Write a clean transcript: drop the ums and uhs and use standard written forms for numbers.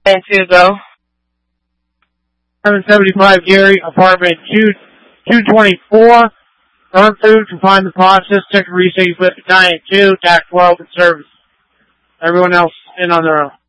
And 2, go. 775 Gary, apartment 224. Earn food, confine the process, second reset, you flip battalion 2, TAC 12 in service. Everyone else in on their own.